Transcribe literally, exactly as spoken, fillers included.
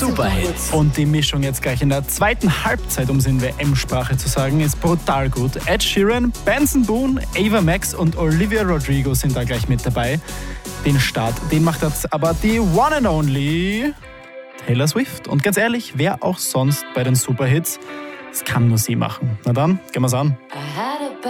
Superhits. Und die Mischung jetzt gleich in der zweiten Halbzeit, um es in W M-Sprache zu sagen, ist brutal gut. Ed Sheeran, Benson Boone, Ava Max und Olivia Rodrigo sind da gleich mit dabei. Den Start, den macht jetzt aber die One and Only Taylor Swift. Und ganz ehrlich, wer auch sonst bei den Superhits, das kann nur sie machen. Na dann, gehen wir's an.